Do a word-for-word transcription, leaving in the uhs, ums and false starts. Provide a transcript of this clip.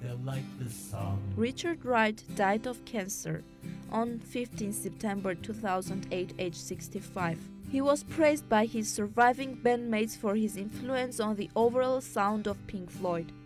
they like the song. Richard Wright died of cancer on fifteenth September two thousand eight, aged sixty-five. He was praised by his surviving bandmates for his influence on the overall sound of Pink Floyd.